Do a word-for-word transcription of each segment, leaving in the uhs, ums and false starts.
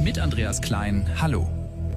mit Andreas Klein. Hallo.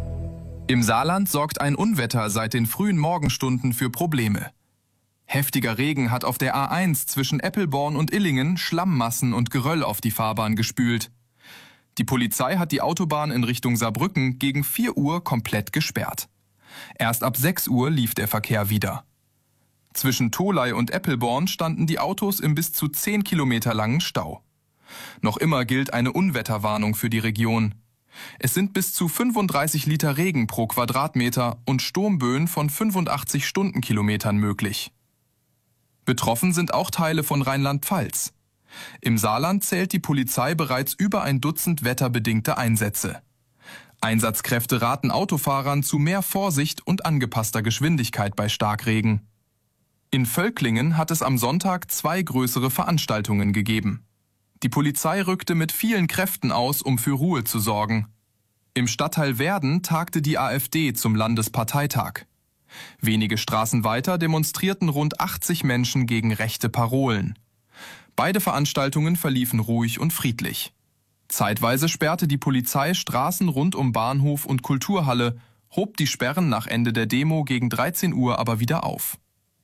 Im Saarland sorgt ein Unwetter seit den frühen Morgenstunden für Probleme. Heftiger Regen hat auf der A eins zwischen Eppelborn und Illingen Schlammmassen und Geröll auf die Fahrbahn gespült. Die Polizei hat die Autobahn in Richtung Saarbrücken gegen vier Uhr komplett gesperrt. Erst ab sechs Uhr lief der Verkehr wieder. Zwischen Tholey und Eppelborn standen die Autos im bis zu zehn Kilometer langen Stau. Noch immer gilt eine Unwetterwarnung für die Region. Es sind bis zu fünfunddreißig Liter Regen pro Quadratmeter und Sturmböen von fünfundachtzig Stundenkilometern möglich. Betroffen sind auch Teile von Rheinland-Pfalz. Im Saarland zählt die Polizei bereits über ein Dutzend wetterbedingte Einsätze. Einsatzkräfte raten Autofahrern zu mehr Vorsicht und angepasster Geschwindigkeit bei Starkregen. In Völklingen hat es am Sonntag zwei größere Veranstaltungen gegeben. Die Polizei rückte mit vielen Kräften aus, um für Ruhe zu sorgen. Im Stadtteil Werden tagte die AfD zum Landesparteitag. Wenige Straßen weiter demonstrierten rund achtzig Menschen gegen rechte Parolen. Beide Veranstaltungen verliefen ruhig und friedlich. Zeitweise sperrte die Polizei Straßen rund um Bahnhof und Kulturhalle, hob die Sperren nach Ende der Demo gegen dreizehn Uhr aber wieder auf.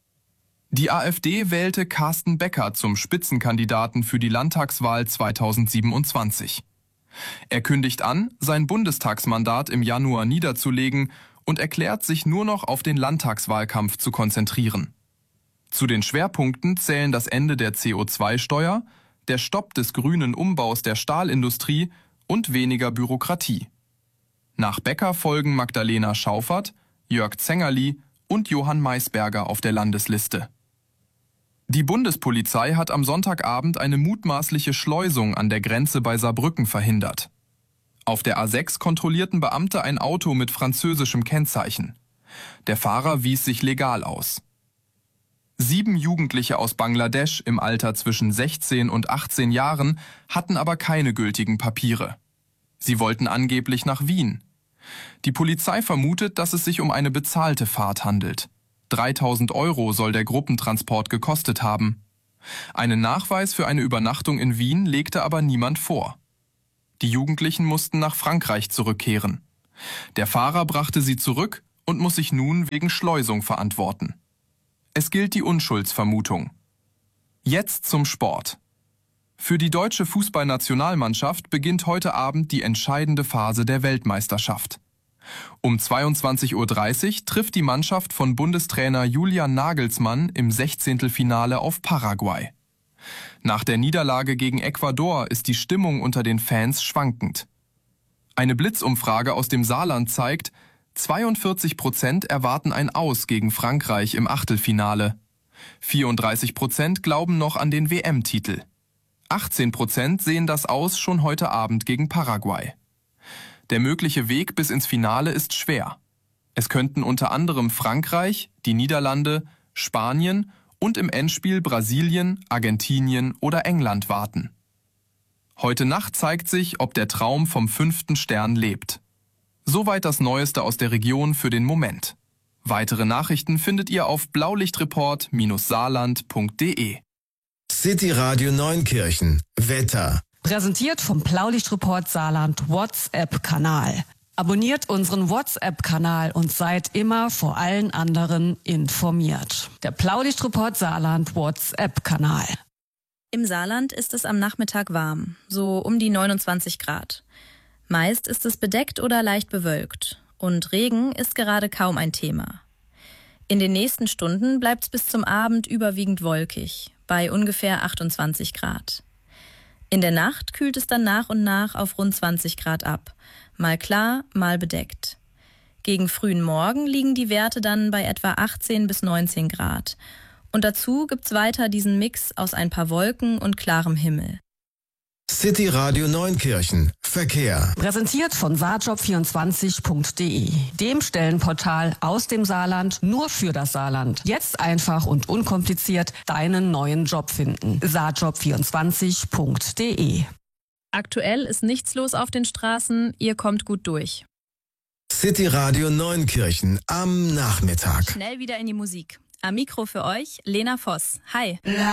Die AfD wählte Carsten Becker zum Spitzenkandidaten für die Landtagswahl zweitausendsiebenundzwanzig. Er kündigt an, sein Bundestagsmandat im Januar niederzulegen und erklärt, sich nur noch auf den Landtagswahlkampf zu konzentrieren. Zu den Schwerpunkten zählen das Ende der C O zwei Steuer, der Stopp des grünen Umbaus der Stahlindustrie und weniger Bürokratie. Nach Becker folgen Magdalena Schaufert, Jörg Zengerli und Johann Maisberger auf der Landesliste. Die Bundespolizei hat am Sonntagabend eine mutmaßliche Schleusung an der Grenze bei Saarbrücken verhindert. Auf der A sechs kontrollierten Beamte ein Auto mit französischem Kennzeichen. Der Fahrer wies sich legal aus. Sieben Jugendliche aus Bangladesch im Alter zwischen sechzehn und achtzehn Jahren hatten aber keine gültigen Papiere. Sie wollten angeblich nach Wien. Die Polizei vermutet, dass es sich um eine bezahlte Fahrt handelt. dreitausend Euro soll der Gruppentransport gekostet haben. Einen Nachweis für eine Übernachtung in Wien legte aber niemand vor. Die Jugendlichen mussten nach Frankreich zurückkehren. Der Fahrer brachte sie zurück und muss sich nun wegen Schleusung verantworten. Es gilt die Unschuldsvermutung. Jetzt zum Sport. Für die deutsche Fußballnationalmannschaft beginnt heute Abend die entscheidende Phase der Weltmeisterschaft. Um zweiundzwanzig Uhr dreißig trifft die Mannschaft von Bundestrainer Julian Nagelsmann im Sechzehntelfinale auf Paraguay. Nach der Niederlage gegen Ecuador ist die Stimmung unter den Fans schwankend. Eine Blitzumfrage aus dem Saarland zeigt, zweiundvierzig Prozent erwarten ein Aus gegen Frankreich im Achtelfinale. vierunddreißig Prozent glauben noch an den W M-Titel. achtzehn Prozent sehen das Aus schon heute Abend gegen Paraguay. Der mögliche Weg bis ins Finale ist schwer. Es könnten unter anderem Frankreich, die Niederlande, Spanien und im Endspiel Brasilien, Argentinien oder England warten. Heute Nacht zeigt sich, ob der Traum vom fünften Stern lebt. Soweit das Neueste aus der Region für den Moment. Weitere Nachrichten findet ihr auf blaulichtreport Bindestrich saarland Punkt de. City Radio Neunkirchen. Wetter. Präsentiert vom Blaulichtreport Saarland WhatsApp-Kanal. Abonniert unseren WhatsApp-Kanal und seid immer vor allen anderen informiert. Der Blaulichtreport Saarland WhatsApp-Kanal. Im Saarland ist es am Nachmittag warm, so um die neunundzwanzig Grad. Meist ist es bedeckt oder leicht bewölkt und Regen ist gerade kaum ein Thema. In den nächsten Stunden bleibt es bis zum Abend überwiegend wolkig, bei ungefähr achtundzwanzig Grad. In der Nacht kühlt es dann nach und nach auf rund zwanzig Grad ab, mal klar, mal bedeckt. Gegen frühen Morgen liegen die Werte dann bei etwa achtzehn bis neunzehn Grad. Und dazu gibt's weiter diesen Mix aus ein paar Wolken und klarem Himmel. City Radio Neunkirchen. Verkehr. Präsentiert von saarjob vierundzwanzig Punkt de, dem Stellenportal aus dem Saarland nur für das Saarland. Jetzt einfach und unkompliziert deinen neuen Job finden. saarjob vierundzwanzig Punkt de. Aktuell ist nichts los auf den Straßen, ihr kommt gut durch. City Radio Neunkirchen am Nachmittag. Schnell wieder in die Musik. Am Mikro für euch Lena Voss. Hi.